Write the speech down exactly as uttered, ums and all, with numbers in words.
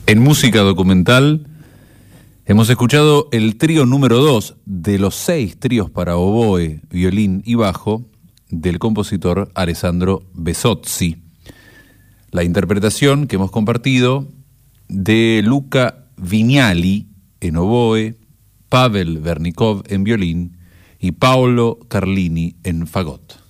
En música documental hemos escuchado el trío número dos de los seis tríos para oboe, violín y bajo del compositor Alessandro Besozzi. La interpretación que hemos compartido de Luca Vignali en oboe, Pavel Vernikov en violín y Paolo Carlini en fagot.